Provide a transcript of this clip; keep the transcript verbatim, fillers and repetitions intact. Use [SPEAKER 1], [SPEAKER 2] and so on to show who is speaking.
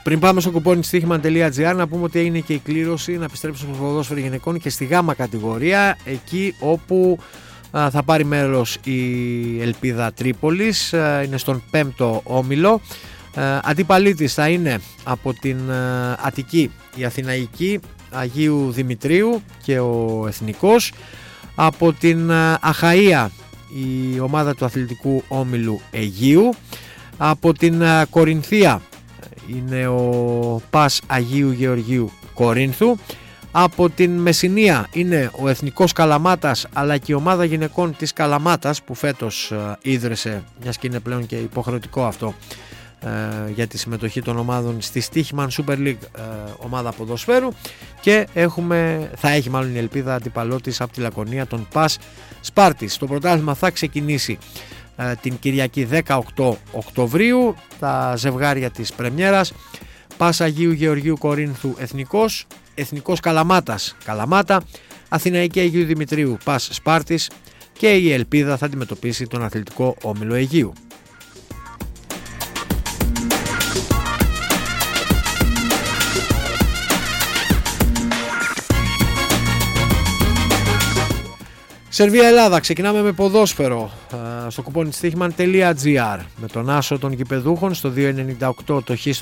[SPEAKER 1] Πριν πάμε στο κουπόνι στοίχημα τελεία τζι άρ, να πούμε ότι έγινε και η κλήρωση να επιστρέψουμε στο ποδόσφαιρο γυναικών και στη γάμα κατηγορία, εκεί όπου α, θα πάρει μέρος η Ελπίδα Τρίπολης, α, είναι στον πέμπτο όμιλο. Α, αντίπαλή της θα είναι από την α, Αττική η Αθηναϊκή Αγίου Δημητρίου και ο Εθνικός, από την α, Αχαΐα η ομάδα του αθλητικού όμιλου Αιγείου, από την α, Κορινθία είναι ο Πας Αγίου Γεωργίου Κορίνθου, από την Μεσσηνία είναι ο Εθνικός Καλαμάτας αλλά και η ομάδα γυναικών της Καλαμάτας που φέτος ε, ίδρυσε, μιας και είναι πλέον και υποχρεωτικό αυτό ε, για τη συμμετοχή των ομάδων στη Στοίχημαν Super League ε, ομάδα ποδοσφαίρου, και έχουμε, θα έχει μάλλον η Ελπίδα αντιπαλώτης από τη Λακωνία τον Πας Σπάρτης. Το πρωτάθλημα θα ξεκινήσει την Κυριακή δεκαοκτώ Οκτωβρίου. Τα ζευγάρια της πρεμιέρας: Πας Αγίου Γεωργίου Κορίνθου Εθνικός, Εθνικός Καλαμάτας Καλαμάτα, Αθηναϊκή Αγίου Δημητρίου Πας Σπάρτης, και η Ελπίδα θα αντιμετωπίσει τον αθλητικό όμιλο Αιγείου. Σερβία-Ελλάδα, ξεκινάμε με ποδόσφαιρο στο κουπόνι στοίχημα τελεία τζι άρ με τον άσο των γηπεδούχων στο δύο ενενήντα οκτώ, το χ